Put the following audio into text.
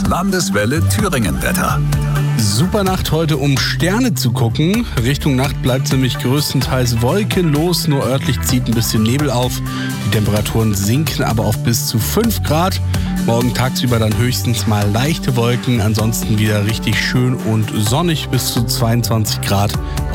Landeswelle Thüringen-Wetter. Super Nacht heute, um Sterne zu gucken. Richtung Nacht bleibt es nämlich größtenteils wolkenlos, nur örtlich zieht ein bisschen Nebel auf. Die Temperaturen sinken aber auf bis zu 5 Grad. Morgen tagsüber dann höchstens mal leichte Wolken, ansonsten wieder richtig schön und sonnig bis zu 22 Grad